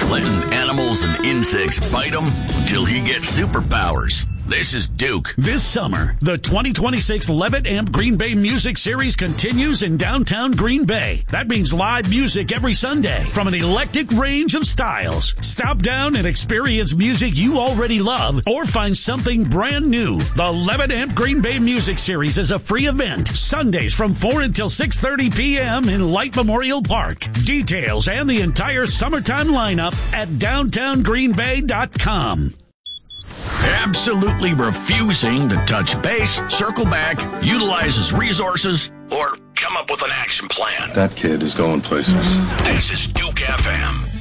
letting animals and insects bite him until he gets superpowers. This is Duke. This summer, the 2026 Levitt Amp Green Bay Music Series continues in downtown Green Bay. That means live music every Sunday from an eclectic range of styles. Stop down and experience music you already love or find something brand new. The Levitt Amp Green Bay Music Series is a free event. Sundays from 4 until 6:30 p.m. in Light Memorial Park. Details and the entire summertime lineup at downtowngreenbay.com. Absolutely refusing to touch base, circle back, utilize his resources, or come up with an action plan. That kid is going places. This is Duke FM.